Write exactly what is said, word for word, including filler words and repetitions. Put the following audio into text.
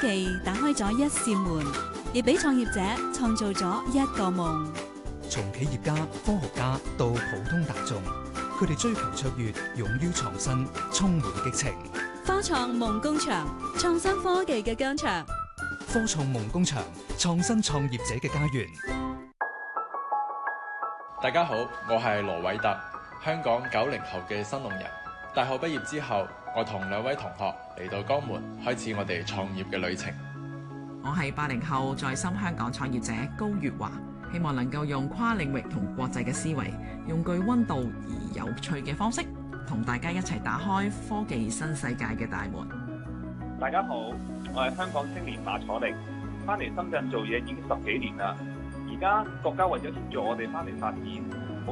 技打開咗一扇門，亦俾創業者創造咗一個夢。 從企業家、科學家到普通大眾，佢哋追求卓越，勇於創新，充滿激情。 科創夢工場，創新科技嘅疆場。 科創夢工場，創新創業者嘅家園。 大家好，我係羅偉特，香港九零後嘅新農人。大學畢業之後，我同兩位同學嚟到江門，開始我哋創業嘅旅程。 我係八零後在深香港創業者高月華，希望能夠用跨領域同國際嘅思維，用具溫度而有趣嘅方式，同大家一齊打開科技新世界嘅大門。 大家好，我係香港青年馬楚力，翻嚟深圳做嘢已經十幾年啦。而家國家為咗協助我哋翻嚟發展，